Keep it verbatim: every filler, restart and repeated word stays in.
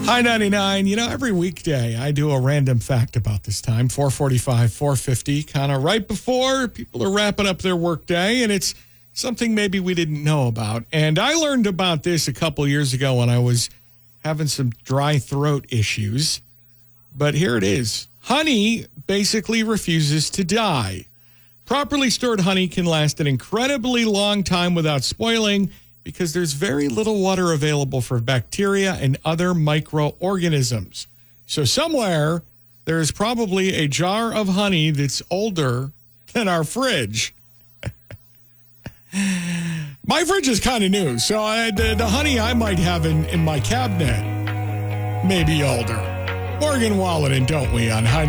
Hi ninety-nine. You know, every weekday I do a random fact about this time, four forty-five, four fifty, kind of right before people are wrapping up their workday, and it's something maybe we didn't know about. And I learned about this a couple years ago when I was having some dry throat issues. But here it is. Honey basically refuses to die. Properly stored honey can last an incredibly long time without spoiling because there's very little water available for bacteria and other microorganisms. So somewhere there's probably a jar of honey that's older than our fridge. My fridge is kind of new, so I, the, the honey I might have in, in my cabinet may be older. Morgan Wallen and Don't We on High